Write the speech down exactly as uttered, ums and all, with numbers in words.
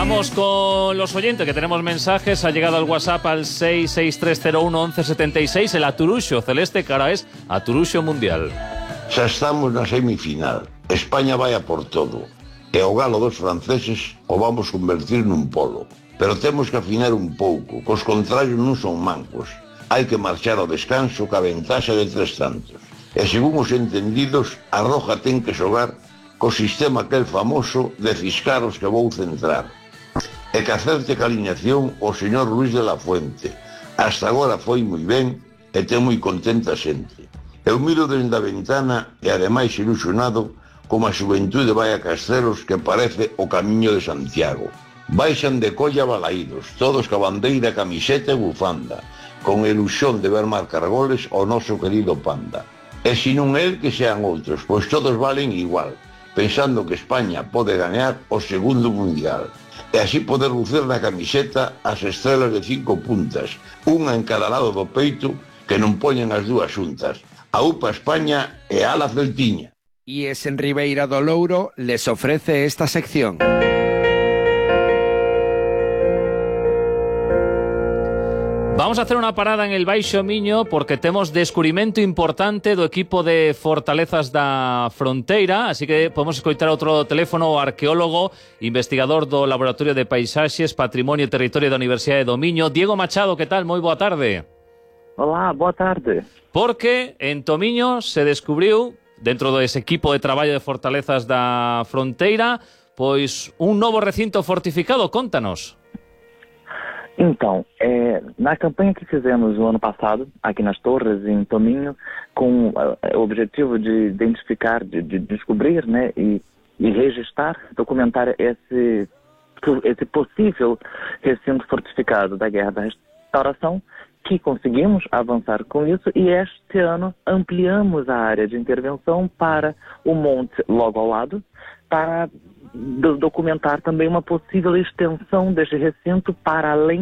Vamos con los oyentes, que tenemos mensajes. Ha llegado al WhatsApp al seis seis tres cero uno once setenta y seis. El Aturuxo celeste, que ahora es Aturuxo Mundial. Xa estamos na semifinal. España vai a por todo. E o galo dos franceses o vamos convertir nun polo. Pero temos que afinar un pouco, cos contrarios non son mancos. Hai que marchar ao descanso ca ventaxa de tres tantos. E según os entendidos, a Roja ten que xogar co sistema aquel famoso de ciscar os que vou centrar. E que acerte ca alineación o señor Luis de la Fuente. Hasta agora foi moi ben e ten moi contenta xente. Eu miro dende a ventana e ademais ilusionado como a xuventude vai a Castelos, que parece o camiño de Santiago. Baixan de colla balaídos, todos ca bandeira, camiseta e bufanda, con ilusión de ver marcar goles ao noso querido Panda. E se non el, que sean outros, pois todos valen igual, pensando que España pode gañar o segundo mundial. E así poder lucir na camiseta as estrelas de cinco puntas, unha en cada lado do peito, que non poñen as dúas xuntas. A UPA España e a la Celtiña. Y es en Ribeira do Louro les ofrece esta sección. Vamos a hacer una parada en el Baixo Miño porque temos descubrimento importante do equipo de Fortalezas da Fronteira, así que podemos escoitar outro teléfono ao arqueólogo, investigador do Laboratorio de Paisaxes, Patrimonio e Territorio da Universidade do Miño, Diego Machado. Que tal? Moi boa tarde. Olá, boa tarde. Porque en Tomiño se descubriu, dentro dese equipo de traballo de Fortalezas da Fronteira, pois un novo recinto fortificado. Contanos. Então, é, na campanha que fizemos no ano passado, aqui nas Torres, em Tominho, com é, o objetivo de identificar, de, de descobrir, né, e, e registrar, documentar esse, esse possível recinto fortificado da Guerra da Restauração, que conseguimos avançar com isso, e este ano ampliamos a área de intervenção para o monte logo ao lado, para documentar também uma possível extensão deste recinto para além